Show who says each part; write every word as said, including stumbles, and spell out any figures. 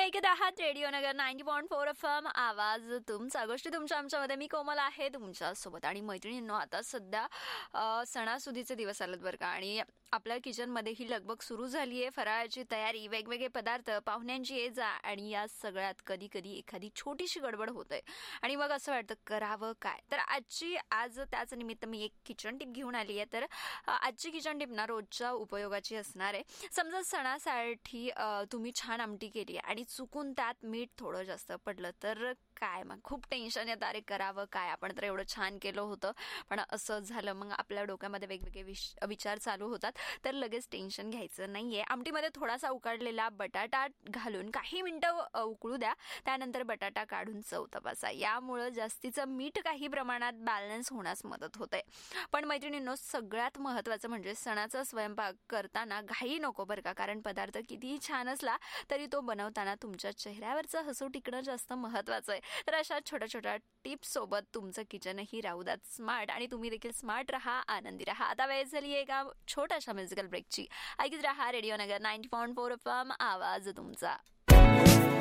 Speaker 1: ऐकत आहात रेडिओ नगर ninety point four F M. आवाज तुमचा, गोष्टी तुमच्या आमच्यामध्ये. मी कोमल आहे तुमच्या सोबत. आणि मैत्रिणींनो, आता सध्या सणासुदीचे दिवस आलेत बरं का, आणि आपल्या किचनमध्ये ही लगबग सुरू झाली आहे. फराळाची तयारी, वेगवेगळे पदार्थ, पाहुण्यांची ये जा, आणि या सगळ्यात कधी कधी एखादी छोटीशी गडबड होते आणि मग असं वाटतं करावं काय. तर आजची आज त्याच निमित्त मी एक किचन टिप घेऊन आली आहे. तर आजची किचन टिप ना रोजच्या उपयोगाची असणार आहे. समजा सणासाठी तुम्ही छान आमटी केली आणि चुकून त्यात मीठ थोडं जास्त पडलं तर काय, मग खूप टेन्शन येतं. अरे करावं काय, आपण तर एवढं छान केलं होतं पण असं झालं. मग आपल्या डोक्यामध्ये वेगवेगळे विश विचार चालू होतात. तर लगेच टेन्शन घ्यायचं नाहीये. आमटीमध्ये थोडासा उकडलेला बटाटा घालून काही मिनिटं उकळू द्या. त्यानंतर बटाटा काढून चव तपासा. यामुळं जास्तीचं मीठ काही प्रमाणात बॅलन्स होण्यास मदत होते. पण मैत्रिणींनो, सगळ्यात महत्त्वाचं म्हणजे सणाचा स्वयंपाक करताना घाई नको बरं का. कारण पदार्थ कितीही छान असला तरी तो बनवताना तुमच्या चेहऱ्यावरचं हसू टिकणं जास्त महत्त्वाचं आहे. तर अशा छोट्या छोट्या टिप्स सोबत तुमचं किचनही राहू द्यात स्मार्ट, आणि तुम्ही देखील स्मार्ट राहा, आनंदी राहा. आता वेळ झाली आहे एका छोट्याशा म्युझिकल ब्रेकची. ऐकत राहा रेडिओ नगर ninety point four F M. आवाज तुमचा.